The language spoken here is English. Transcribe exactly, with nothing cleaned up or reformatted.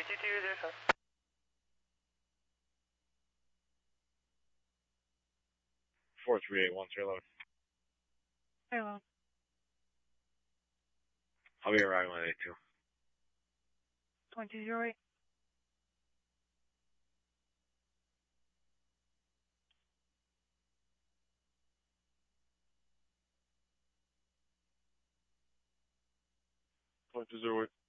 two two zero seven. four three eight one, zero eleven. Hello. I'll be arriving on eight two. twenty zero eight. Point two zero eight.